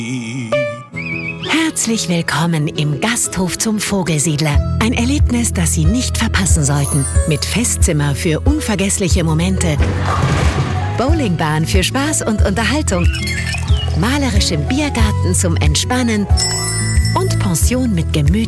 Herzlich willkommen im Gasthof zum Vogelsiedler. Ein Erlebnis, das Sie nicht verpassen sollten. Mit Festzimmer für unvergessliche Momente, Bowlingbahn für Spaß und Unterhaltung, malerischem Biergarten zum Entspannen und Pension mit gemütlichen